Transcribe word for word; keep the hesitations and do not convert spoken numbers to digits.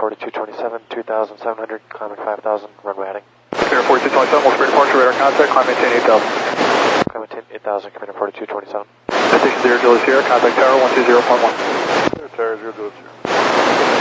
forty-two twenty-seven, two thousand seven hundred, climbing five thousand, runway heading. Spirit forty-two twenty-seven, will Spirit departure, radar contact, climb maintain eight thousand. Climb maintain eight thousand, commander forty-two twenty-seven. Station zero, Julius Sierra, contact tower one two zero point one. Tower zero, Julius Sierra.